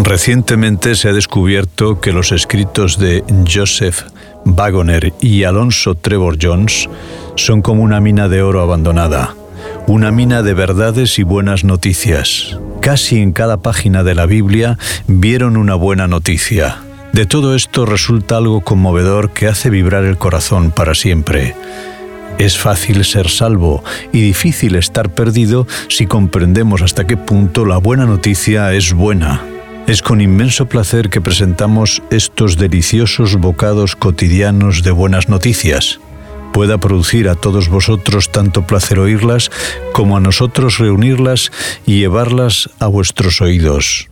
Recientemente se ha descubierto que los escritos de Joseph Waggoner y Alonzo Trevor Jones son como una mina de oro abandonada, una mina de verdades y buenas noticias. Casi en cada página de la Biblia vieron una buena noticia. De todo esto resulta algo conmovedor que hace vibrar el corazón para siempre. Es fácil ser salvo y difícil estar perdido si comprendemos hasta qué punto la buena noticia es buena. Es con inmenso placer que presentamos estos deliciosos bocados cotidianos de buenas noticias. Pueda producir a todos vosotros tanto placer oírlas como a nosotros reunirlas y llevarlas a vuestros oídos.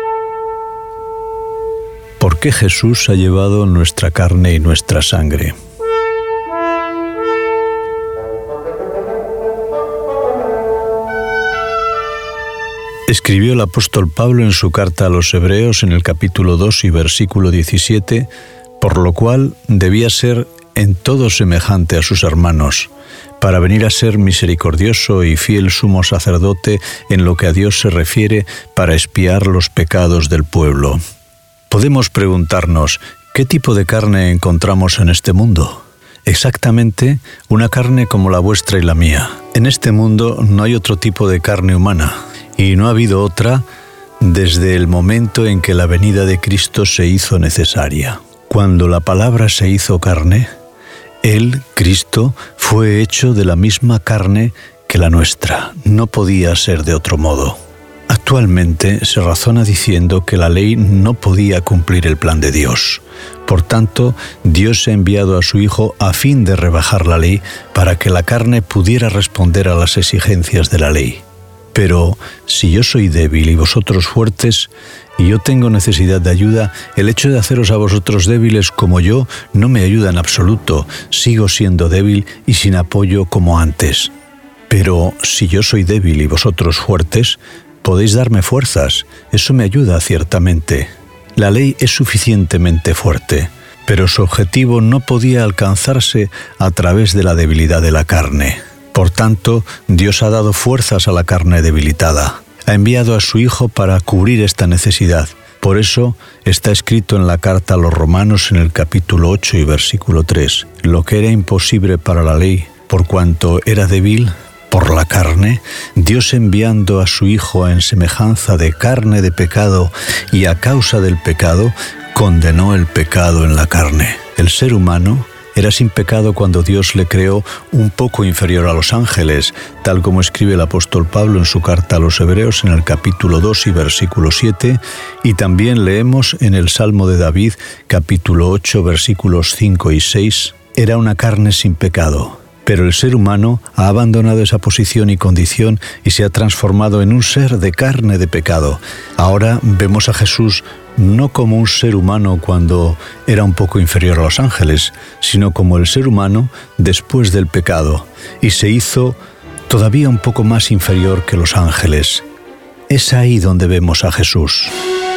¿Por qué Jesús ha llevado nuestra carne y nuestra sangre? Escribió el apóstol Pablo en su carta a los Hebreos en el capítulo 2 y versículo 17, por lo cual debía ser en todo semejante a sus hermanos, para venir a ser misericordioso y fiel sumo sacerdote en lo que a Dios se refiere para expiar los pecados del pueblo. Podemos preguntarnos, ¿qué tipo de carne encontramos en este mundo? Exactamente, una carne como la vuestra y la mía. En este mundo no hay otro tipo de carne humana. Y no ha habido otra desde el momento en que la venida de Cristo se hizo necesaria. Cuando la palabra se hizo carne, Él, Cristo, fue hecho de la misma carne que la nuestra. No podía ser de otro modo. Actualmente se razona diciendo que la ley no podía cumplir el plan de Dios. Por tanto, Dios ha enviado a su Hijo a fin de rebajar la ley para que la carne pudiera responder a las exigencias de la ley. Pero si yo soy débil y vosotros fuertes, y yo tengo necesidad de ayuda, el hecho de haceros a vosotros débiles como yo no me ayuda en absoluto. Sigo siendo débil y sin apoyo como antes. Pero si yo soy débil y vosotros fuertes, podéis darme fuerzas. Eso me ayuda ciertamente. La ley es suficientemente fuerte, pero su objetivo no podía alcanzarse a través de la debilidad de la carne. Por tanto, Dios ha dado fuerzas a la carne debilitada. Ha enviado a su Hijo para cubrir esta necesidad. Por eso está escrito en la carta a los Romanos en el capítulo 8 y versículo 3. Lo que era imposible para la ley, por cuanto era débil por la carne, Dios enviando a su Hijo en semejanza de carne de pecado y a causa del pecado, condenó el pecado en la carne. El ser humano era sin pecado cuando Dios le creó un poco inferior a los ángeles, tal como escribe el apóstol Pablo en su carta a los Hebreos en el capítulo 2 y versículo 7, y también leemos en el Salmo de David, capítulo 8, versículos 5 y 6, era una carne sin pecado. Pero el ser humano ha abandonado esa posición y condición y se ha transformado en un ser de carne de pecado. Ahora vemos a Jesús no como un ser humano cuando era un poco inferior a los ángeles, sino como el ser humano después del pecado, y se hizo todavía un poco más inferior que los ángeles. Es ahí donde vemos a Jesús.